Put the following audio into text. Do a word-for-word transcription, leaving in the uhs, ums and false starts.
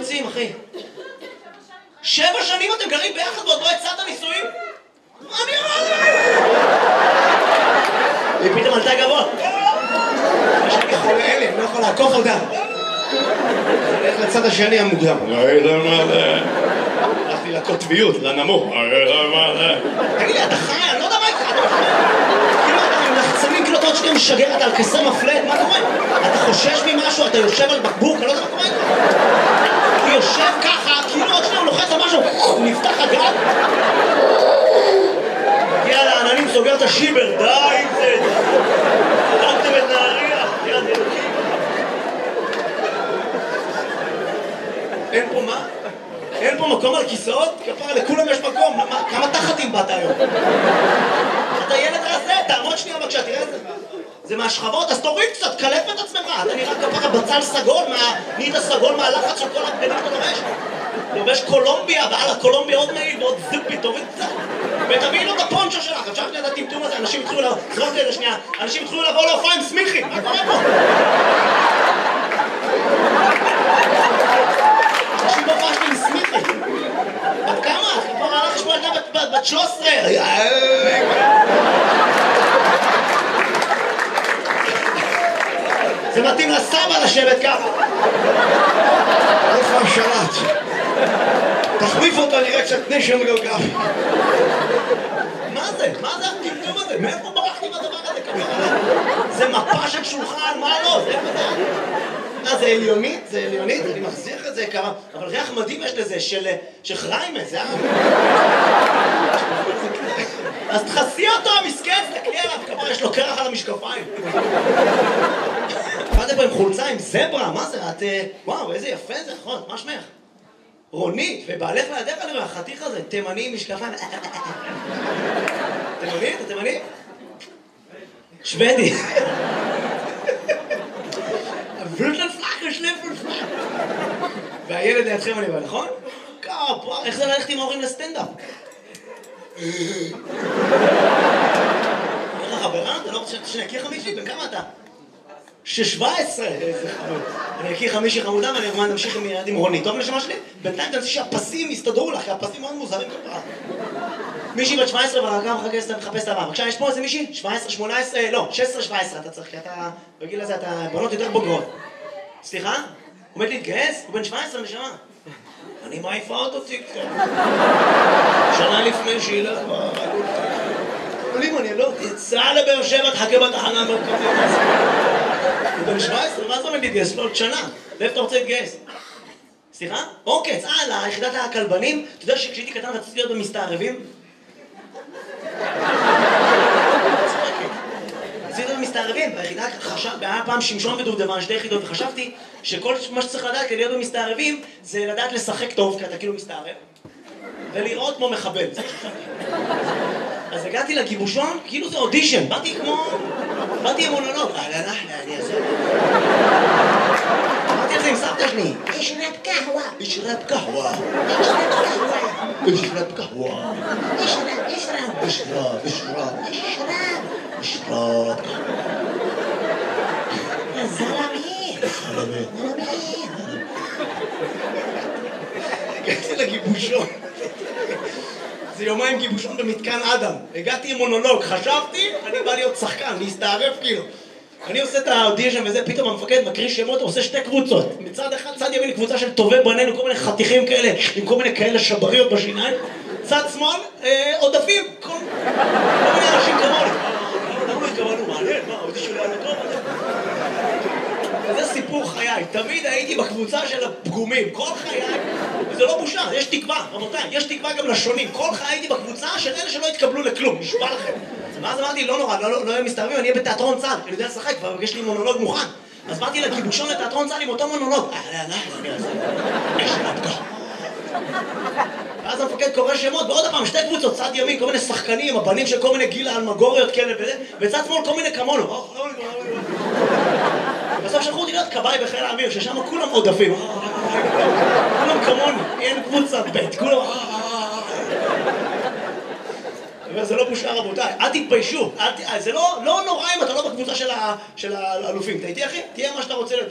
יוצאים, אחי? שבע שנים אתם גרים ביחד ועוד לא הצעת נישואים? מה אני אומר? היא פתאום עלתה גבוה. יש לי חולה אלה, אני לא יכול לעקוף אותה. אני הולך לצד השני המוקדם. הלכתי לקוטביות, לנמוך. תגיד לי, אתה חי? אני לא יודע מה איתך. כאילו אתה עם לחצנים, כאילו אתה עוד שנייה משגר, אתה על כסר מפלט, מה קורה? אתה חושש ממשהו, אתה יושב על בקבוק, אני לא יודע מה קורה איתך. הוא יושב ככה, כאילו עוד שנייה הוא לוחץ על משהו, הוא נפתח הגב. מגיע לעננים, סוגר את השיבר, די עם זה. הרגתם את נהריה, יד אלוקים. אין פה מה? אין פה מקום על כיסאות? כפרה, לכולם יש מקום. כמה תחתים באת היום? אתה ילד רזה, תעמוד שנייה בבקשה, תראה את זה. זה מהשכבות, אז תוריד קצת, קלף את עצמך. אתה נראה כפרה בצל סגול, נהיית סגול מהלחץ של כל הבגדים אתה לובש. לובש קולומביה, ועלה קולומביה עוד מעיל ועוד זיפי, תוריד קצת. ותביאי לו את הפונצ'ו שלך. עכשיו שנייה את הטמטום הזה, אנשים התחילו לבוא, זרוק לזה שנייה, אנשים התחילו לבוא להופעה עם סמיכי. מה קורה פה? אנשים בהופעה שלי עם סמיכי. בת כמה? כבר הלך לשמוע ילדה בת שלוש עשרה. זה מתאים לסבא לשבת ככה. איפה השלט? תחליף אותו, נראה קצת נשם גלגל. מה זה? מה זה הטמטום הזה? מאיפה ברחתי מהדבר הזה? זה מפה של שולחן, מה לא? זה איפה זה? אה, זה עליונית? זה עליונית? אני מחזיר את זה כמה... אבל ריח מדהים יש לזה, של חריימה, זה היה... אז תחסי אותו, המסכן, תקלי עליו, כמה יש לו קרח על המשקפיים. באתם פה עם חולצה, עם זברה, מה זה? את... וואו, איזה יפה זה, נכון, מה שמך? רונית, ובעלך לידך אני רואה, החתיך הזה, תימני עם משקפיים. תימני? אתה תימני? שוודי. והילד לידכם אני רואה, נכון? כפה, איך זה ללכת עם ההורים לסטנדאפ? איך החברה? אתה לא רוצה שנכיר חמישי? בן כמה אתה? שש-שבע עשרה! איזה חמוד. אני אכיר חמישי חמודה ואני ארמן נמשיך עם רונית. טוב לשמה שלי? בינתיים תנסי שהפסים יסתדרו לך, כי הפסים מאוד מוזרים כפרה. מישהי בת שבע עשרה והרגע מחפש את הבא. בבקשה, יש פה איזה מישהי? שבע עשרה, שמונה עשרה, לא, שש עשרה שבע עשרה אתה צריך, כי אתה, בגיל הזה אתה בנות יותר בוגרות. סליחה? עומד להתגייס? הוא בן שבע עשרה נשמה. אני מעיפה אותו טיקטוק. שנה לפני שהיא לך ברגות. עולים אני לא, תצא לבאר שבע, תחכה בתחנה מרכזית. הוא בן שבע עשרה, מה זה עומד להתגייס? לא, עוד שנה. ואיפה אתה רוצה להתגייס? סליחה? אוקיי, צאה ליחידת הכלבנים. אתה יודע שכשהייתי קטן רציתי להיות במסתערבים? רציתי להיות במסתערבים. ביחידה חשב, היה פעם שמשון ודובדבן, שתי יחידות, וחשבתי שכל מה שצריך לדעת כדי להיות במסתערבים זה לדעת לשחק טוב, כי אתה כאילו מסתערב, ולראות כמו מחבל. אז הגעתי לגיבושון, כאילו זה אודישן, באתי כמו... באתי עם מונולוג. אהלן אחלה, אני אעשה... באתי על זה עם סבתא שלי. אשרב קהווה. אשרב קהווה. אשרב קהווה. אשרב, אשרב. אשרב, אשרב. אשרב. אשרב. זלמי. זלמי. הגעתי לגיבושון. זה יומיים גיבושון במתקן אדם. הגעתי עם מונולוג, חשבתי, אני בא להיות שחקן, להסתערף כאילו. אני עושה את האודישן וזה, פתאום המפקד מקריא שמות, עושה שתי קבוצות. מצד אחד, צד ימין קבוצה של טובי בנינו, כל מיני חתיכים כאלה, עם כל מיני כאלה שבריות בשיניים. צד שמאל, עודפים, כל מיני אנשים כמוני. למה לא התכוונו? מעניין, מה, האודישן לא היה טוב? וזה סיפור חיי, תמיד הייתי בקבוצה של הפגומים, כל חיי, וזה לא בושה, יש תקווה, רבותיי, יש תקווה גם לשונים, כל חיי הייתי בקבוצה של אלה שלא התקבלו לכלום, נשבע לכם. ואז אמרתי, לא נורא, לא יהיה מסתערבים, אני אהיה בתיאטרון צה"ל, אני יודע לשחק, כבר יש לי מונולוג מוכן. אז באתי לגיבושון לתיאטרון צה"ל עם אותו מונולוג. ואז המפקד קורא שמות, ועוד הפעם, שתי קבוצות, צד ימין, כל מיני שחקנים, הבנים של כל מיני גילה אלמגוריות כאלה וזה, וצד שמאל כל מיני כמונו. בסוף שלחו אותי להיות כבאי בחיל האוויר, ששם כולם עודפים. כולם כמוני, אין קבוצת בית, כולם... וזה לא בושה רבותיי, אל תתביישו, זה לא נורא אם אתה לא בקבוצה של האלופים. אתה איתי אחי? תהיה מה שאתה רוצה להיות.